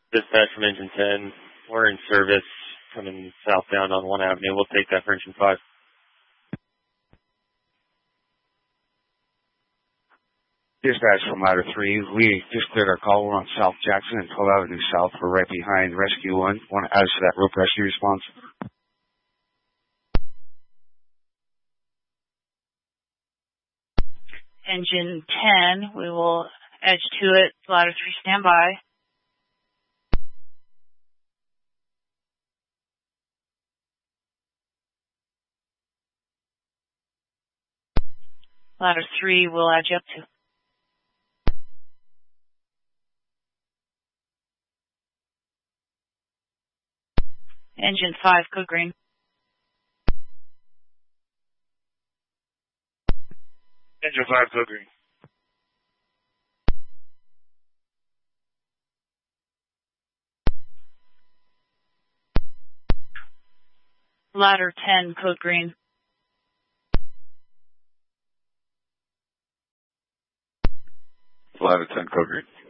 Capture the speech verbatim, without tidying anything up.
Dispatch from Engine ten. We're in service coming southbound on one Avenue. We'll take that for Engine five. Dispatch from Ladder three. We just cleared our call. We're on South Jackson and twelfth Avenue South. We're right behind Rescue one. Want to add to that rope rescue response? Engine ten, we will edge to it. Ladder three, stand by. Ladder three, we'll edge up to. Engine five, code green. Engine five, code green. Ladder ten, code green. Ladder ten, code green.